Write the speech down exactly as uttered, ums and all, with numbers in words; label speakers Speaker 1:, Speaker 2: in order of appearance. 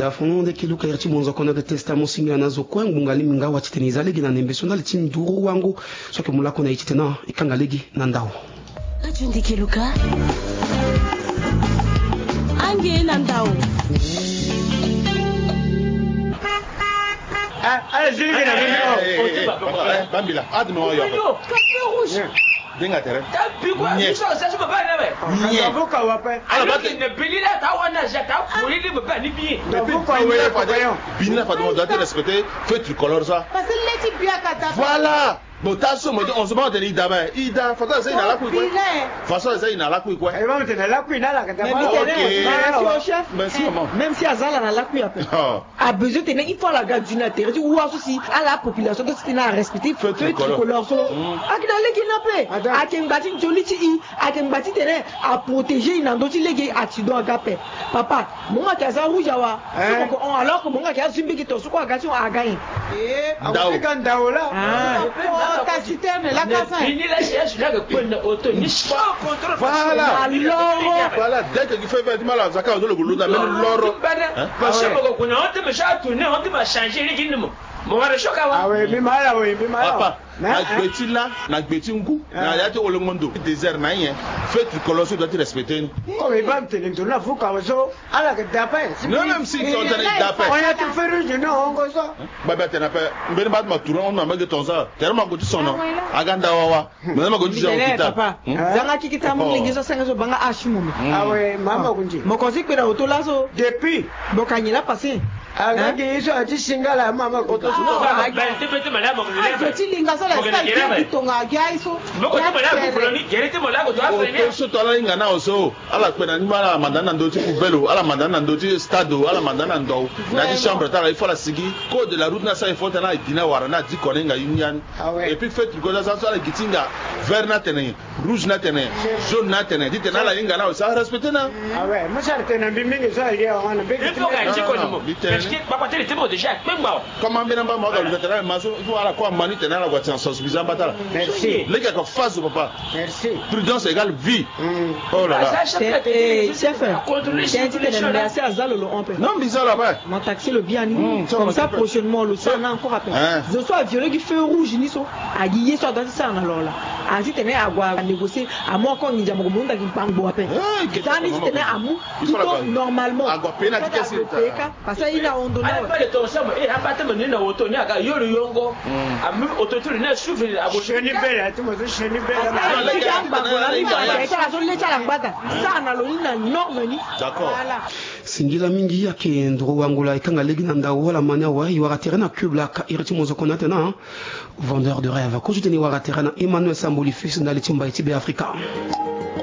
Speaker 1: da fono de kiluka irti monzo kona de testament singa nazo kwa ngungali minga watiteni zalegi na nembe sonda litini duru wangu soke mulako na ititena ikangalegi na ndao
Speaker 2: radio de kiluka ange na ndao
Speaker 3: ah allez je vais na
Speaker 4: Bambila adno yo
Speaker 2: café rouge
Speaker 4: dinga tere
Speaker 5: tapi quoi ni so ça je peux pas là
Speaker 3: mais avocat wa pa
Speaker 5: alors qu'il ne bili là ta wana jata pour lui me pas ni bien
Speaker 3: avocat wa pa
Speaker 4: bina fa doit être respecté fait tricolore ça
Speaker 6: parce que les types bien kata
Speaker 4: voilà bon taso mo on se demande de ida ben ida fa ça ina la ku quoi façon ça ina la ku quoi
Speaker 3: et même la ku ina la kata
Speaker 6: ok chef
Speaker 4: merci maman
Speaker 6: même si azala na la ku ya a besoin de il faut la garde d'unité ou aussi à la population que c'est à respecter fait tricolore so akida le kinape aken bati joliti i aken bati tere à protéger inandoti legi atido agape papa monga kaza rouge wa on alors que monga kaza zimbi to suko agati on again
Speaker 3: eh on kan daola
Speaker 6: ta citerne la casa
Speaker 5: fini la cherche là que prendre auto ni pas contrôle
Speaker 4: voilà
Speaker 6: alors
Speaker 4: voilà dès que tu fais faire mal à zaka on le gulu da même loro
Speaker 5: parce que ko kuna on te me cha tourner on te va changer les guindes mo va choka wa
Speaker 3: ah oui mi mala oui mi mala
Speaker 4: papa na gbeti là na gbeti ngu na ya te ole mondo désert na yen fait tricolore doit être respecté
Speaker 3: oh mais bam te le na fuka so ala que d'après
Speaker 4: non même si on t'a d'après
Speaker 3: on a te faire rouge non on go ça
Speaker 4: baba te na pa mbeni ba ma tour on ma ge tonza tellement ko tu sono aganda wawa mais ma ko tu sono
Speaker 6: papa zanga kikita mo lingizo senga so banga ashimu
Speaker 3: ah ouais mama kunji
Speaker 6: mo konsi kwera otolazo
Speaker 3: depuis
Speaker 6: bokanyila passé
Speaker 3: Aga gizo ati singala mama koto
Speaker 5: suko ba ben te pete mala mo le
Speaker 6: ati linga so la sa kitonga gaiso
Speaker 5: boko te mala ko koloni gerete mo la ko to afrene
Speaker 4: so to ala linga na oso ala pena ni mala mandana ndoti ku velo ala mandana ndoti stado ala mandana ndo na di chambre tala il faut la sigi code de la route na sa il faut tana dina wara na di kolenga yunyan et puis fait ko ça so ala gitinga vert na tene rouge na tene jaune na tene di tena la linga na osa respecter na
Speaker 3: ah ouais moi ça tene bimingi so ya wana be
Speaker 5: il faut que je connaisse papa tele te mo déjà pemba
Speaker 4: comment bien ba mo ga le maso il faut ala quoi mani tena la voiture sans suffisant batala
Speaker 3: merci
Speaker 4: les gars ko face papa
Speaker 3: merci
Speaker 4: prudence égale vie oh là là
Speaker 6: chef c'est azalo on peut
Speaker 4: non bizarre là-bas
Speaker 6: mon taxi le bien comme ça prochainement le soir encore appel je sois violé qui feu rouge ni so agiye so dans ça alors là asi tene agwa négocier à moi quand ninja mo monta ki pambo appel ça ni tene amu tout normalement
Speaker 4: agwa pena tikesi
Speaker 6: parce que il a on donne
Speaker 5: pas de ton chambre et appartement ni na auto ni aga yoro yongo amu auto tu ne souffle à gauche
Speaker 3: ni belle tu me dis ni belle
Speaker 6: ça na lo ni na norme ni
Speaker 4: d'accord
Speaker 1: singila mingi yake ndro wangula ikanga legi na ndawo wala mania wa iwaratera na cube la iriti mozo konate na vendeur de rêve ko juteni waratera na Emmanuel Samboli fils na litimba itibe Africa.